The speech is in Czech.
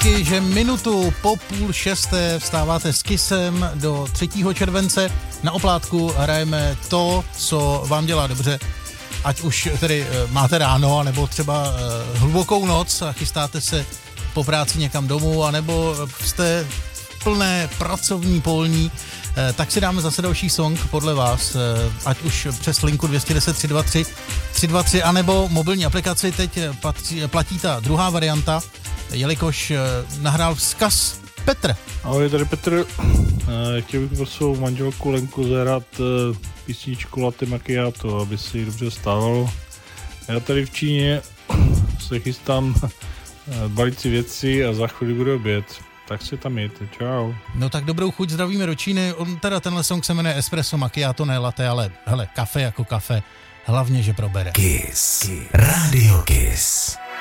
díky, že minutu po 5:30 vstáváte s Kissem do 3. července. Na oplátku hrajeme to, co vám dělá dobře. Ať už tedy máte ráno, nebo třeba hlubokou noc a chystáte se po práci někam domů, anebo jste plné pracovní polní, tak si dáme zase další song podle vás, ať už přes linku 210 323 323, anebo mobilní aplikaci. Teď platí ta druhá varianta, jelikož nahrál vzkaz Petr. Ahoj, tady Petr. Chtěl bych pro svou manželku Lenku zahrát písničku Latte Macchiato, aby si ji dobře stávalo. Já tady v Číně se chystám balit si věci a za chvíli bude oběd. Tak se tam jděte, čau. No tak dobrou chuť, zdravíme do Číny. Tenhle song se jmenuje Espresso Macchiato, ne latte, ale hele, kafe jako kafe. Hlavně, že probere. Kiss. Radio Kiss.